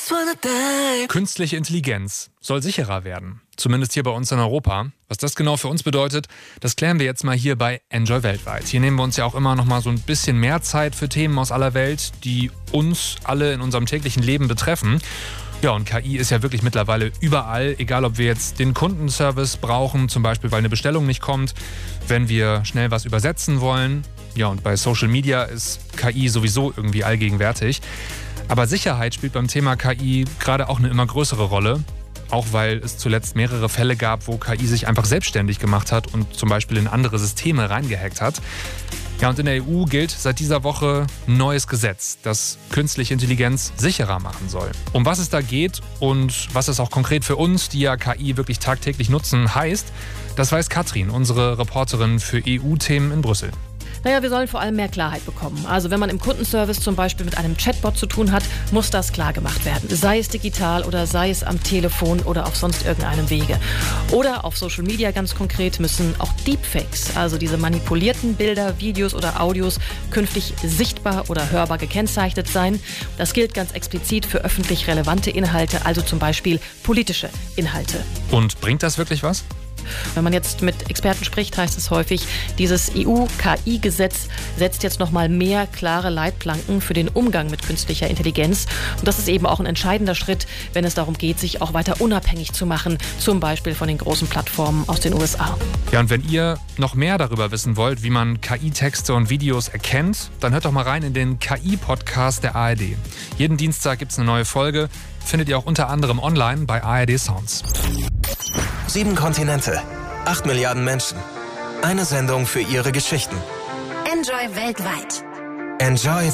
Künstliche Intelligenz soll sicherer werden. Zumindest hier bei uns in Europa. Was das genau für uns bedeutet, das klären wir jetzt mal hier bei Enjoy Weltweit. Hier nehmen wir uns ja auch immer noch mal so ein bisschen mehr Zeit für Themen aus aller Welt, die uns alle in unserem täglichen Leben betreffen. Ja, und KI ist ja wirklich mittlerweile überall, egal ob wir jetzt den Kundenservice brauchen, zum Beispiel, weil eine Bestellung nicht kommt, wenn wir schnell was übersetzen wollen. Ja, und bei Social Media ist KI sowieso irgendwie allgegenwärtig. Aber Sicherheit spielt beim Thema KI gerade auch eine immer größere Rolle. Auch weil es zuletzt mehrere Fälle gab, wo KI sich einfach selbstständig gemacht hat und zum Beispiel in andere Systeme reingehackt hat. Ja, und in der EU gilt seit dieser Woche ein neues Gesetz, das künstliche Intelligenz sicherer machen soll. Um was es da geht und was es auch konkret für uns, die ja KI wirklich tagtäglich nutzen, heißt, das weiß Katrin, unsere Reporterin für EU-Themen in Brüssel. Naja, wir sollen vor allem mehr Klarheit bekommen. Also wenn man im Kundenservice zum Beispiel mit einem Chatbot zu tun hat, muss das klar gemacht werden. Sei es digital oder sei es am Telefon oder auf sonst irgendeinem Wege. Oder auf Social Media ganz konkret müssen auch Deepfakes, also diese manipulierten Bilder, Videos oder Audios, künftig sichtbar oder hörbar gekennzeichnet sein. Das gilt ganz explizit für öffentlich relevante Inhalte, also zum Beispiel politische Inhalte. Und bringt das wirklich was? Wenn man jetzt mit Experten spricht, heißt es häufig, dieses EU-KI-Gesetz setzt jetzt nochmal mehr klare Leitplanken für den Umgang mit künstlicher Intelligenz. Und das ist eben auch ein entscheidender Schritt, wenn es darum geht, sich auch weiter unabhängig zu machen, zum Beispiel von den großen Plattformen aus den USA. Ja, und wenn ihr noch mehr darüber wissen wollt, wie man KI-Texte und Videos erkennt, dann hört doch mal rein in den KI-Podcast der ARD. Jeden Dienstag gibt es eine neue Folge, findet ihr auch unter anderem online bei ARD Sounds. 7 Kontinente, 8 Milliarden Menschen. Eine Sendung für ihre Geschichten. Enjoy weltweit. Enjoy